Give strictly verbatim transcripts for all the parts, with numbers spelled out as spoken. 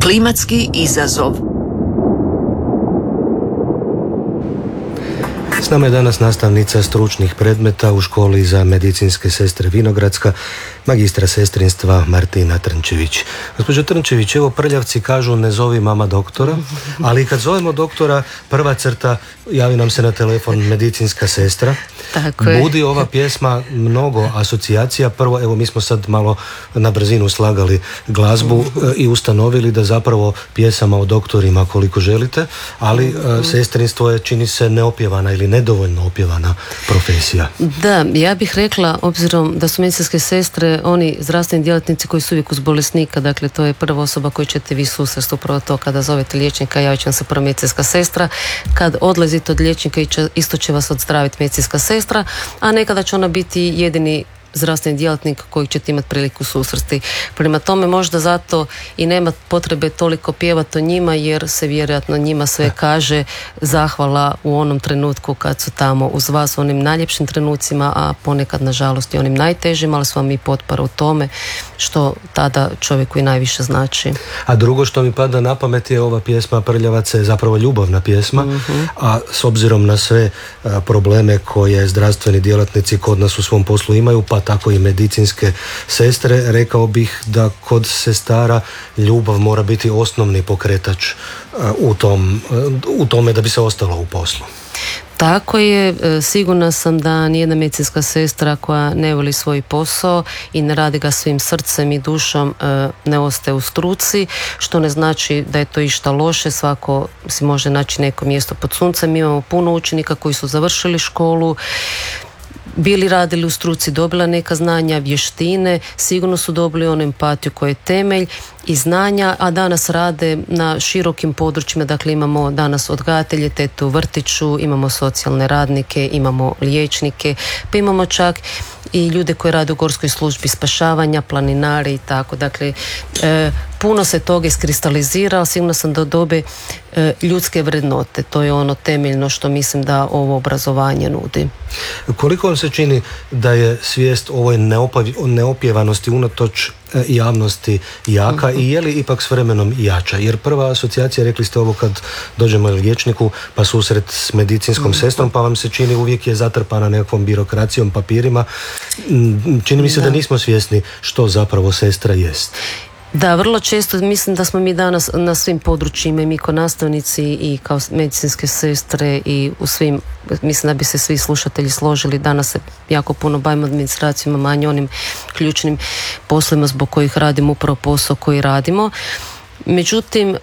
Klimatski izazov. S nama je danas nastavnica stručnih predmeta u školi za medicinske sestre Vinogradska, magistra sestrinstva Martina Trnčević. Gospođo Trnčević, evo prljavci kažu ne zovi mama doktora, ali kad zovemo doktora, prva crta, javi nam se na telefon medicinska sestra. Tako je. Budi ova pjesma mnogo asocijacija. Prvo, evo mi smo sad malo na brzinu slagali glazbu i ustanovili da zapravo pjesama o doktorima koliko želite, ali sestrinstvo je, čini se, neopjevana ili nedovoljno opjevana profesija. Da, ja bih rekla, obzirom da su medicinske sestre oni zdravstveni djelatnici koji su uvijek uz bolesnika, dakle to je prva osoba koju ćete vi susresti, upravo to kada zovete liječnika, javit će vam se prva medicinska sestra, kad odlazite od liječnika isto će vas ozdraviti medicinska sestra, a nekada će ona biti jedini zdravstveni djelatnik koji ćete imati priliku susresti. Prema tome možda zato i nema potrebe toliko pjevati o njima, jer se vjerojatno njima sve kaže zahvala u onom trenutku kad su tamo uz vas, u onim najljepšim trenucima, a ponekad nažalost i onim najtežim, ali su vam i potpora u tome što tada čovjeku i najviše znači. A drugo što mi pada na pamet je ova pjesma Prljavaca je zapravo ljubavna pjesma, mm-hmm. a s obzirom na sve a, probleme koje zdravstveni djelatnici kod nas u svom poslu imaju, pa tako i medicinske sestre, rekao bih da kod sestara ljubav mora biti osnovni pokretač u, tom, u tome da bi se ostalo u poslu. Tako je, sigurna sam da nijedna medicinska sestra koja ne voli svoj posao i ne radi ga svim srcem i dušom ne ostaje u struci, što ne znači da je to išta loše, svako si može naći neko mjesto pod suncem. Mi imamo puno učenika koji su završili školu, bili radili u struci, dobila neka znanja, vještine, sigurno su dobili onu empatiju koja je temelj i znanja, a danas rade na širokim područjima, dakle imamo danas odgajatelje, tete u vrtiću, imamo socijalne radnike, imamo liječnike, pa imamo čak i ljude koji rade u gorskoj službi spašavanja, planinari i tako. Dakle, e, puno se toga iskristalizira, ali sigurno sam da dobe e, ljudske vrednote. To je ono temeljno što mislim da ovo obrazovanje nudi. Koliko vam se čini da je svijest o ovoj neopjevanosti unatoč javnosti jaka mm-hmm. i je li ipak s vremenom jača? Jer prva asocijacija, rekli ste ovo kad dođemo liječniku pa susret s medicinskom mm-hmm. sestrom, pa vam se čini uvijek je zatrpana nekakvom birokracijom, papirima. Čini mi se da, da nismo svjesni što zapravo sestra jest. Da, vrlo često mislim da smo mi danas na svim područjima, i mi kao nastavnici i kao medicinske sestre i u svim, mislim da bi se svi slušatelji složili, danas se jako puno bavimo administracijom, manje onim ključnim poslovima zbog kojih radimo upravo posao koji radimo. Međutim,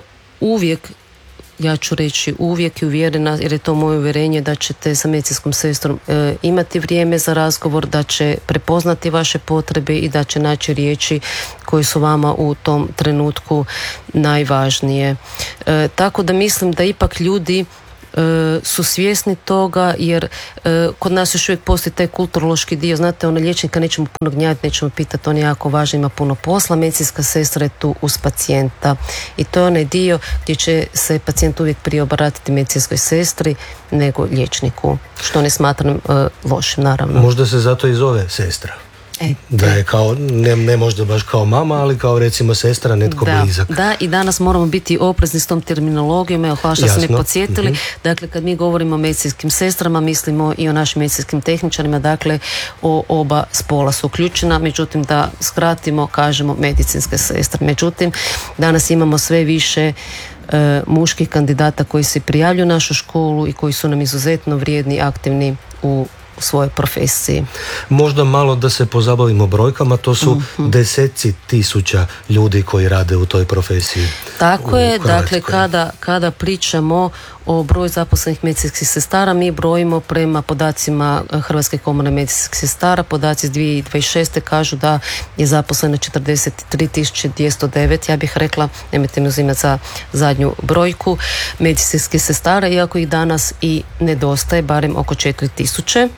uvijek, ja ću reći uvijek i uvjerena, jer je to moje uvjerenje, da ćete sa medicinskom sestrom e, imati vrijeme za razgovor, da će prepoznati vaše potrebe i da će naći riječi koje su vama u tom trenutku najvažnije. E, tako da mislim da ipak ljudi E, su svjesni toga, jer e, kod nas još uvijek postoji taj kulturološki dio, znate, ono liječnika nećemo puno gnjaviti, nećemo pitati, on je jako važan, ima puno posla, medicinska sestra je tu uz pacijenta i to je onaj dio gdje će se pacijent uvijek prije obratiti medicinskoj sestri nego liječniku, što ne smatram e, lošim, naravno. Možda se zato i zove sestra. E, da je kao, ne, ne možda baš kao mama, ali kao recimo sestra, netko da, blizak. Da, i danas moramo biti oprezni s tom terminologijom, evo hvala što ste me podsjetili. Mm-hmm. Dakle, kad mi govorimo o medicinskim sestrama, mislimo i o našim medicinskim tehničarima, dakle o oba spola su uključena, međutim da skratimo, kažemo medicinske sestre. Međutim, danas imamo sve više e, muških kandidata koji se prijavljuju u našu školu i koji su nam izuzetno vrijedni i aktivni u u svojoj profesiji. Možda malo da se pozabavimo brojkama, to su mm-hmm. deseci tisuća ljudi koji rade u toj profesiji. Tako je, dakle kada, kada pričamo o broju zaposlenih medicinskih sestara, mi brojimo prema podacima Hrvatske komore medicinskih sestara, podaci iz dvije tisuće dvadeset šeste kažu da je zaposleno četrdeset tri tisuće dvjesto devet, ja bih rekla, nemojte mi uzimati za zadnju brojku, medicinskih sestara, iako ih danas i nedostaje, barem oko četiri tisuće.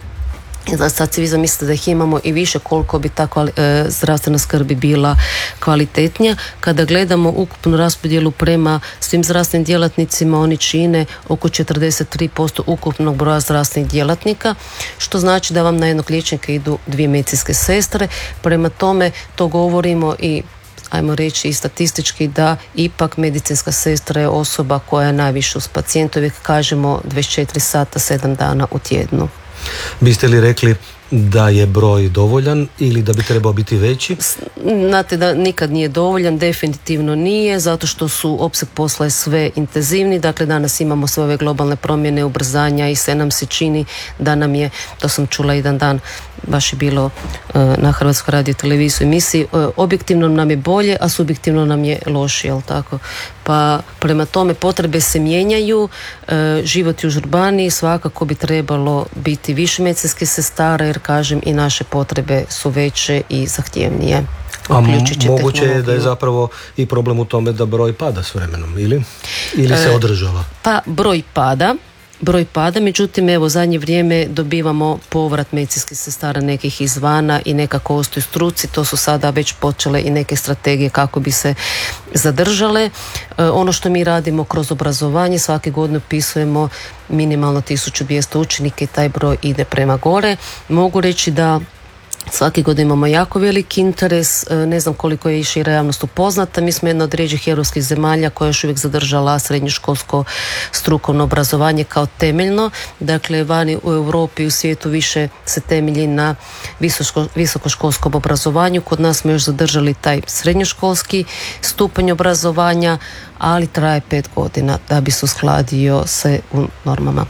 Sad si vi zamislite da ih imamo i više, koliko bi ta kvali, e, zdravstvena skrb bila kvalitetnija. Kada gledamo ukupnu raspodjelu prema svim zdravstvenim djelatnicima, oni čine oko četrdeset tri posto ukupnog broja zdravstvenih djelatnika, što znači da vam na jednog liječnika idu dvije medicinske sestre. Prema tome to govorimo i ajmo reći i statistički, da ipak medicinska sestra je osoba koja je najviše uz pacijenta, uvijek kažemo dvadeset četiri sata, sedam dana u tjednu. Biste li rekli da je broj dovoljan ili da bi trebao biti veći? Znate da nikad nije dovoljan, definitivno nije, zato što su opseg posla je sve intenzivni. Dakle, danas imamo sve ove globalne promjene, ubrzanja i sve nam se čini da nam je, to sam čula jedan dan, baš je bilo uh, na Hrvatskoj radioteleviziji emisiji, uh, objektivno nam je bolje, a subjektivno nam je lošije, jel tako? Pa prema tome potrebe se mijenjaju, uh, život je u žurbaniji, svakako bi trebalo biti više medicinskih sestara, jer kažem i naše potrebe su veće i zahtjevnije. A moguće je da je zapravo i problem u tome da broj pada s vremenom, ili? Ili se održava? Pa broj pada, broj pada, međutim evo zadnje vrijeme dobivamo povrat medicinskih sestara nekih izvana i nekako ostaju struci, to su sada već počele i neke strategije kako bi se zadržale. E, ono što mi radimo kroz obrazovanje, svake godine upisujemo minimalno tisuću dvjesto učenika i taj broj ide prema gore. Mogu reći da svake godine imamo jako veliki interes, ne znam koliko je i šira javnost upoznata. Mi smo jedna od rijeđih europskih zemalja koja je još uvijek zadržala srednjoškolsko strukovno obrazovanje kao temeljno. Dakle, vani u Europi i u svijetu više se temelji na visoko, visokoškolskom obrazovanju. Kod nas smo još zadržali taj srednjoškolski stupanj obrazovanja, ali traje pet godina da bi se uskladio se u normama.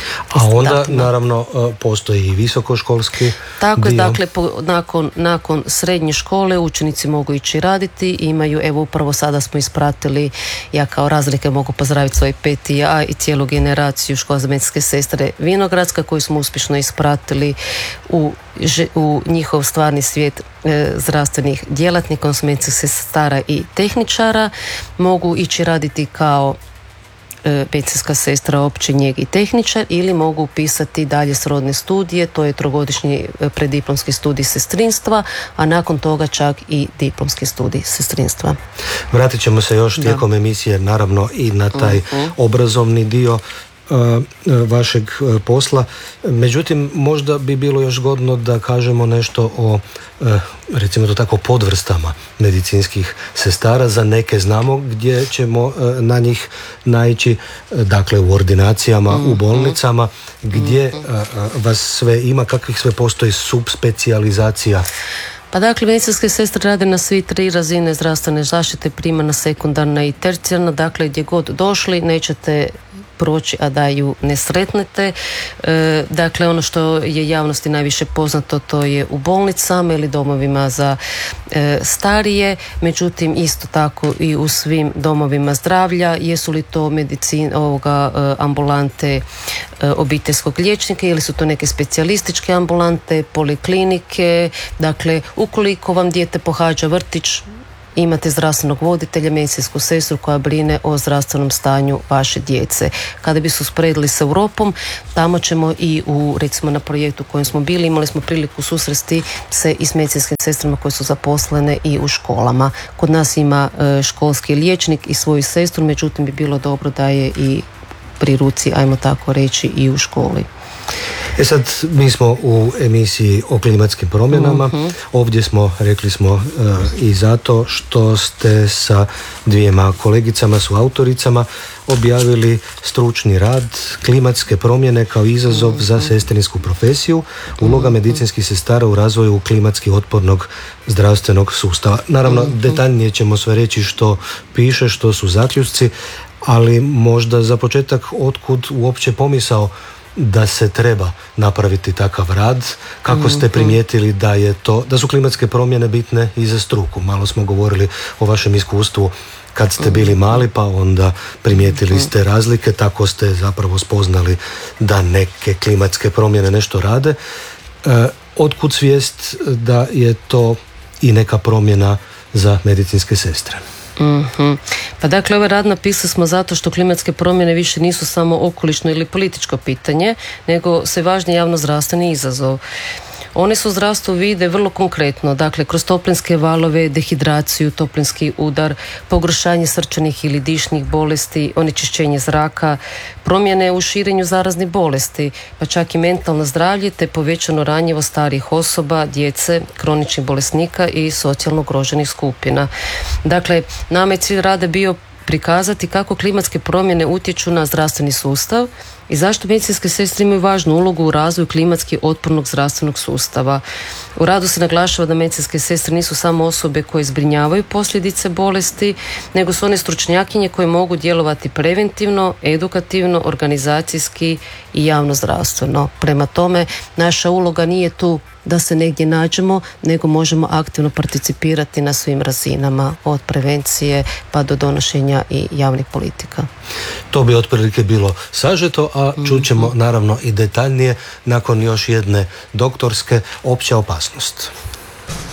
A onda naravno postoji i visokoškolski Tako je, dio. dakle po, nakon, nakon srednje škole učenici mogu ići raditi, imaju, evo upravo sada smo ispratili, ja kao razlike mogu pozdraviti svoj peti A i cijelu generaciju škola za medicinske sestre Vinogradska koju smo uspješno ispratili u, u njihov stvarni svijet e, zdravstvenih djelatnika, odnosno medicinskih sestara i tehničara. Mogu ići raditi kao medicinska sestra opće njeg i tehničar ili mogu upisati dalje srodne studije, to je trogodišnji preddiplomski studij sestrinstva, a nakon toga čak i diplomski studij sestrinstva. Vratit ćemo se još tijekom da. emisije naravno i na taj uh-huh. obrazovni dio vašeg posla. Međutim, možda bi bilo još godno da kažemo nešto o, recimo to tako, podvrstama medicinskih sestara. Za neke znamo gdje ćemo na njih naići, dakle u ordinacijama, mm-hmm. u bolnicama, gdje mm-hmm. vas sve ima, kakvih sve postoji subspecijalizacija. Pa dakle, medicinske sestre rade na svi tri razine zdravstvene zaštite, primarna, sekundarna i tercijarna. Dakle, gdje god došli nećete proći, a da ju ne sretnete. E, dakle, ono što je javnosti najviše poznato, to je u bolnicama ili domovima za e, starije, međutim isto tako i u svim domovima zdravlja. Jesu li to medicin, ovoga, e, ambulante e, obiteljskog liječnika ili su to neke specijalističke ambulante, poliklinike. Dakle, ukoliko vam dijete pohađa vrtić, imate zdravstvenog voditelja, medicinsku sestru koja brine o zdravstvenom stanju vaše djece. Kada bi se usporedili s Europom, tamo ćemo i u, recimo na projektu u kojem smo bili, imali smo priliku susresti se i s medicinskim sestrama koje su zaposlene i u školama. Kod nas ima e, školski liječnik i svoju sestru, međutim bi bilo dobro da je i pri ruci, ajmo tako reći, i u školi. E sad, mi smo u emisiji o klimatskim promjenama. Uh-huh. Ovdje smo, rekli smo, uh, i zato što ste sa dvijema kolegicama, su autoricama, objavili stručni rad Klimatske promjene kao izazov uh-huh. za sestrinsku profesiju, uloga uh-huh. medicinskih sestara u razvoju klimatski otpornog zdravstvenog sustava. Naravno, uh-huh. detaljnije ćemo sve reći što piše, što su zaključci, ali možda za početak otkud uopće pomisao da se treba napraviti takav rad, kako ste primijetili da je to, da su klimatske promjene bitne i za struku. Malo smo govorili o vašem iskustvu kad ste bili mali, pa onda primijetili ste razlike, tako ste zapravo spoznali da neke klimatske promjene nešto rade. E, otkud svijest da je to i neka promjena za medicinske sestre? Mm-hmm. Pa dakle, ovaj rad napisali smo zato što klimatske promjene više nisu samo okolišno ili političko pitanje, nego sve važniji javno-zdravstveni izazov. One su u zdravstvu vide vrlo konkretno, dakle kroz toplinske valove, dehidraciju, toplinski udar, pogoršanje srčanih ili dišnih bolesti, onečišćenje zraka, promjene u širenju zaraznih bolesti, pa čak i mentalno zdravlje te povećano ranjivo starijih osoba, djece, kroničnih bolesnika i socijalno ugroženih skupina. Dakle, nama je cilj rada bio prikazati kako klimatske promjene utječu na zdravstveni sustav i zašto medicinske sestre imaju važnu ulogu u razvoju klimatski otpornog zdravstvenog sustava. U radu se naglašava da medicinske sestre nisu samo osobe koje zbrinjavaju posljedice bolesti, nego su one stručnjakinje koje mogu djelovati preventivno, edukativno, organizacijski i javno zdravstveno. Prema tome, naša uloga nije tu da se negdje nađemo, nego možemo aktivno participirati na svim razinama, od prevencije pa do donošenja i javnih politika. To bi otprilike bilo sažeto, a čućemo naravno i detaljnije nakon još jedne doktorske. Opća opasnost.